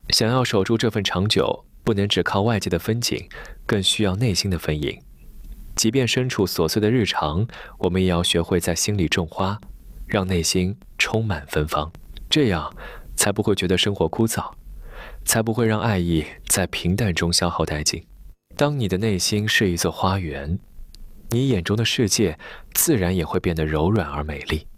想要守住这份长久，不能只靠外界的风景，更需要内心的丰盈。即便身处琐碎的日常，我们也要学会在心里种花，让内心充满芬芳，这样才不会觉得生活枯燥，才不会让爱意在平淡中消耗殆尽。当你的内心是一座花园，你眼中的世界自然也会变得柔软而美丽。